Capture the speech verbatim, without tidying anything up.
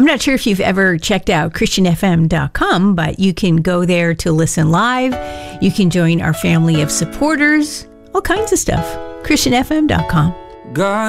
not sure if you've ever checked out Christian F M dot com, but you can go there to listen live. You can join our family of supporters, all kinds of stuff. Christian F M dot com. God